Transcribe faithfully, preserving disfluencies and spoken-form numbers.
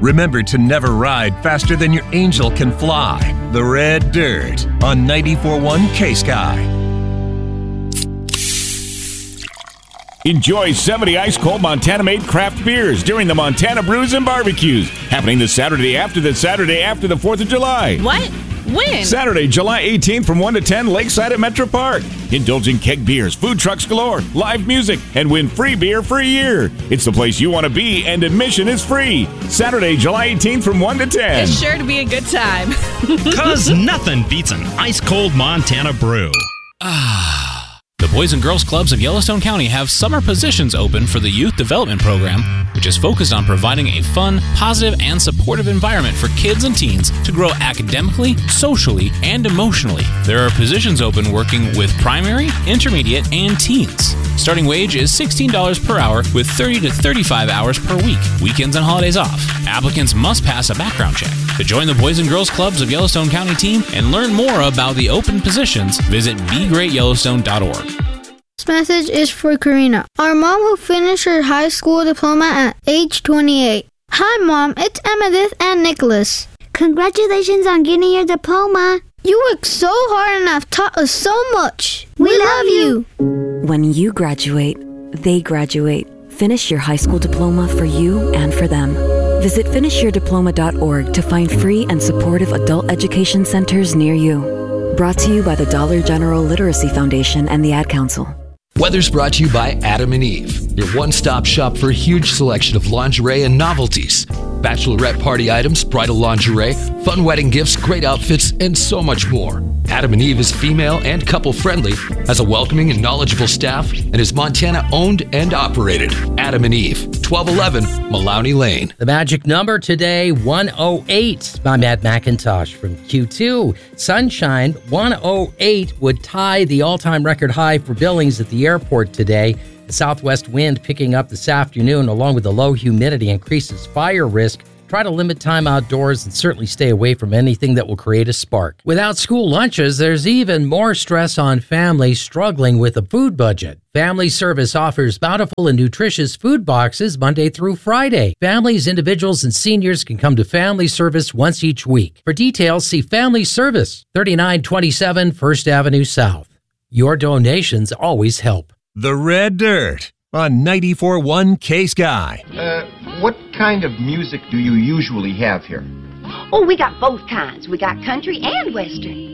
Remember to never ride faster than your angel can fly. The Red Dirt on ninety-four point one K-Sky. Enjoy seventy ice-cold Montana-made craft beers during the Montana Brews and Barbecues, happening the Saturday after the Saturday after the fourth of July. What? When? Saturday, July eighteenth from one to ten, Lakeside at Metro Park. Indulge in keg beers, food trucks galore, live music, and win free beer for a year. It's the place you want to be, and admission is free. Saturday, July eighteenth from one to ten. It's sure to be a good time. Because nothing beats an ice-cold Montana brew. Ah. The Boys and Girls Clubs of Yellowstone County have summer positions open for the Youth Development Program, which is focused on providing a fun, positive, and supportive environment for kids and teens to grow academically, socially, and emotionally. There are positions open working with primary, intermediate, and teens. Starting wage is sixteen dollars per hour with thirty to thirty-five hours per week, weekends and holidays off. Applicants must pass a background check. To join the Boys and Girls Clubs of Yellowstone County team and learn more about the open positions, visit be great yellowstone dot org. This message is for Karina, our mom who finished her high school diploma at age twenty-eight. Hi, Mom. It's Emmettith and Nicholas. Congratulations on getting your diploma. You worked so hard and have taught us so much. We, we love you. When you graduate, they graduate. Finish your high school diploma for you and for them. Visit finish your diploma dot org to find free and supportive adult education centers near you. Brought to you by the Dollar General Literacy Foundation and the Ad Council. Weather's brought to you by Adam and Eve, your one-stop shop for a huge selection of lingerie and novelties. Bachelorette party items, bridal lingerie, fun wedding gifts, great outfits, and so much more. Adam and Eve is female and couple-friendly, has a welcoming and knowledgeable staff, and is Montana-owned and operated. Adam and Eve, twelve eleven Maloney Lane. The magic number today, one oh eight. I'm Matt McIntosh from Q two. Sunshine, one oh eight, would tie the all-time record high for billings at the airport today. The southwest wind picking up this afternoon, along with the low humidity, increases fire risk. Try to limit time outdoors and certainly stay away from anything that will create a spark. Without school lunches, there's even more stress on families struggling with a food budget. Family Service offers bountiful and nutritious food boxes Monday through Friday. Families, individuals, and seniors can come to Family Service once each week. For details, see Family Service, thirty-nine twenty-seven First Avenue South. Your donations always help. The Red Dirt on ninety-four point one K-Sky. Uh, what kind of music do you usually have here? Oh, we got both kinds. We got country and western.